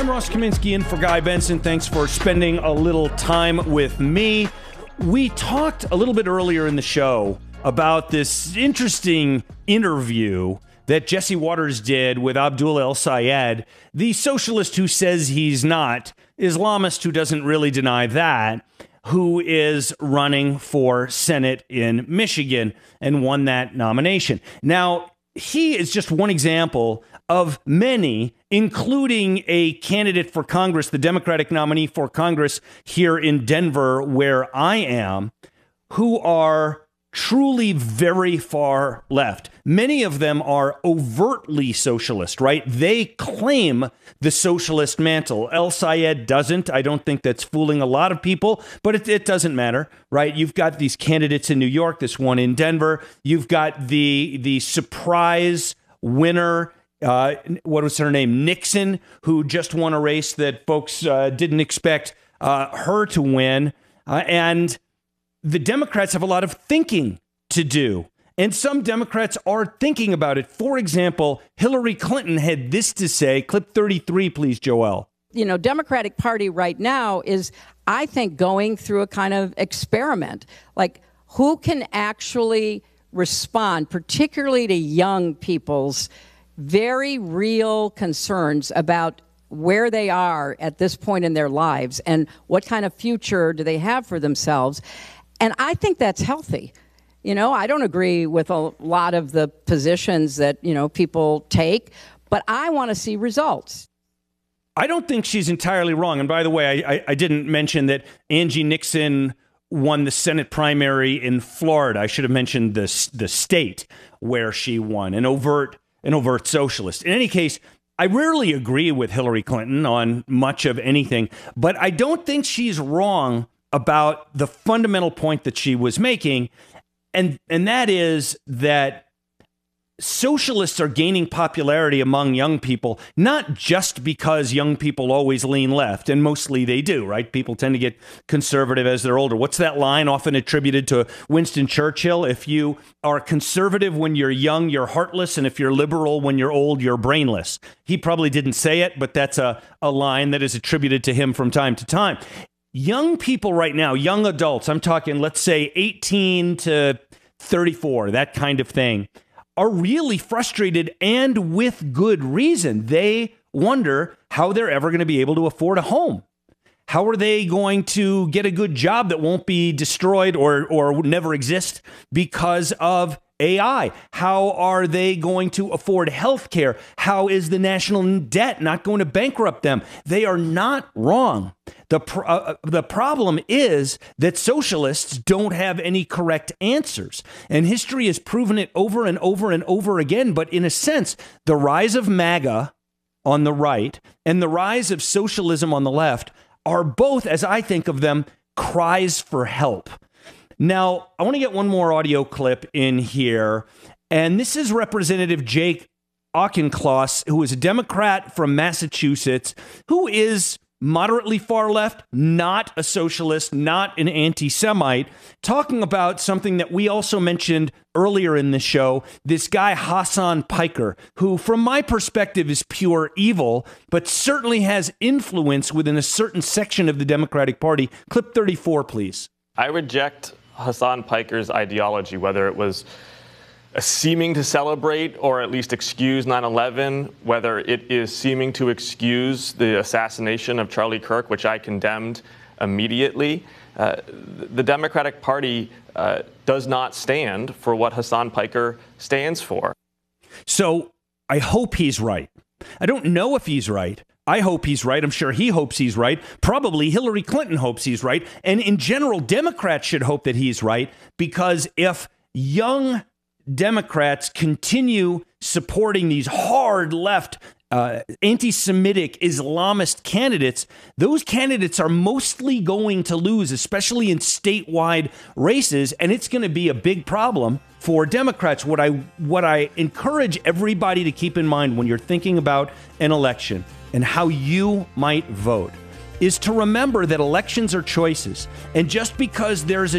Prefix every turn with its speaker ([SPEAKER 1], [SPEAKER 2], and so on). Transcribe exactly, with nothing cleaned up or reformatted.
[SPEAKER 1] I'm Ross Kaminsky in for Guy Benson. Thanks for spending a little time with me. We talked a little bit earlier in the show about this interesting interview that Jesse Waters did with Abdul El-Sayed, the socialist who says he's not, Islamist who doesn't really deny that, who is running for Senate in Michigan and won that nomination. Now, he is just one example of many, including a candidate for Congress, the Democratic nominee for Congress here in Denver, where I am, who are truly very far left. Many of them are overtly socialist, right? They claim the socialist mantle. El-Sayed doesn't. I don't think that's fooling a lot of people, but it, it doesn't matter, right? You've got these candidates in New York, this one in Denver. You've got the the surprise winner, uh, what was her name? Nixon, who just won a race that folks uh, didn't expect uh, her to win. Uh, and the Democrats have a lot of thinking to do. And some Democrats are thinking about it. For example, Hillary Clinton had this to say. Clip thirty-three, please, Joelle.
[SPEAKER 2] You know, Democratic Party right now is, I think, going through a kind of experiment. Like, who can actually respond, particularly to young people's very real concerns about where they are at this point in their lives and what kind of future do they have for themselves. And I think that's healthy. You know, I don't agree with a lot of the positions that, you know, people take, but I want to see results.
[SPEAKER 1] I don't think she's entirely wrong. And by the way, I, I, I didn't mention that Angie Nixon won the Senate primary in Florida. I should have mentioned the, the state where she won, an overt, an overt socialist. In any case, I rarely agree with Hillary Clinton on much of anything, but I don't think she's wrong about the fundamental point that she was making, and and that is that socialists are gaining popularity among young people, not just because young people always lean left, and mostly they do, right? People tend to get conservative as they're older. What's that line often attributed to Winston Churchill? If you are conservative when you're young, you're heartless, and if you're liberal when you're old, you're brainless. He probably didn't say it, but that's a, a line that is attributed to him from time to time. Young people right now, young adults, I'm talking, let's say eighteen to thirty-four, that kind of thing, are really frustrated, and with good reason. They wonder how they're ever going to be able to afford a home. How are they going to get a good job that won't be destroyed or, or never exist because of A I? How are they going to afford health care? How is the national debt not going to bankrupt them? They are not wrong. The, pr- uh, the problem is that socialists don't have any correct answers. And history has proven it over and over and over again. But in a sense, the rise of MAGA on the right and the rise of socialism on the left are both, as I think of them, cries for help. Now, I want to get one more audio clip in here, and this is Representative Jake Auchincloss, who is a Democrat from Massachusetts, who is moderately far left, not a socialist, not an anti-Semite, talking about something that we also mentioned earlier in the show, this guy Hasan Piker, who from my perspective is pure evil, but certainly has influence within a certain section of the Democratic Party. Clip thirty-four, please.
[SPEAKER 3] I reject Hasan Piker's ideology, whether it was seeming to celebrate or at least excuse nine eleven, whether it is seeming to excuse the assassination of Charlie Kirk, which I condemned immediately. Uh, the Democratic Party uh, does not stand for what Hasan Piker stands for.
[SPEAKER 1] So I hope he's right. I don't know if he's right. I hope he's right. I'm sure he hopes he's right. Probably Hillary Clinton hopes he's right. And in general, Democrats should hope that he's right, because if young Democrats continue supporting these hard left, uh, anti-Semitic Islamist candidates, those candidates are mostly going to lose, especially in statewide races, and it's going to be a big problem for Democrats. What I what I encourage everybody to keep in mind when you're thinking about an election and how you might vote is to remember that elections are choices, and just because there's a